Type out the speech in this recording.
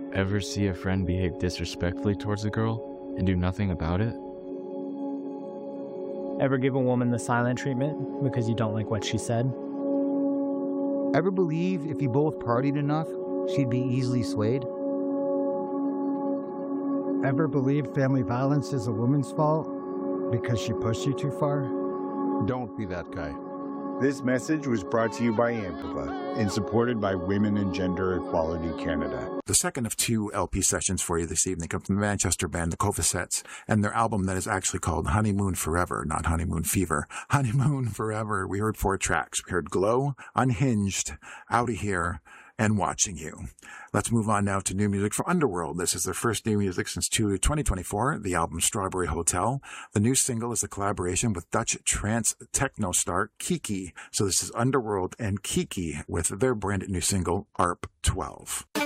Ever see a friend behave disrespectfully towards a girl and do nothing about it? Ever give a woman the silent treatment because you don't like what she said? Ever believe if you both partied enough, she'd be easily swayed? Ever believe family violence is a woman's fault because she pushed you too far? Don't be that guy. This message was brought to you by Ampula and supported by Women and Gender Equality Canada. The second of two LP sessions for you this evening come from the Manchester band, the Cofacettes, and their album that is actually called Honeymoon Forever, not Honeymoon Fever. Honeymoon Forever. We heard 4 tracks. We heard Glow, Unhinged, Outta Here, and Watching You. Let's move on now to new music from Underworld. This is their first new music since 2024, the album Strawberry Hotel. The new single is a collaboration with Dutch trance techno star Kiki. So this is Underworld and Kiki with their brand new single, ARP 12.